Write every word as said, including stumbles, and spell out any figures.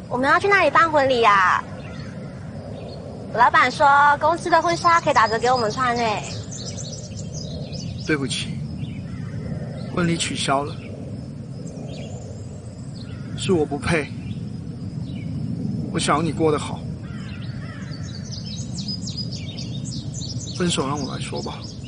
我们要去那里办婚礼呀、啊。老板说公司的婚纱可以打折给我们穿诶。 对不起，婚礼取消了，是我不配。我想要你过得好，分手让我来说吧。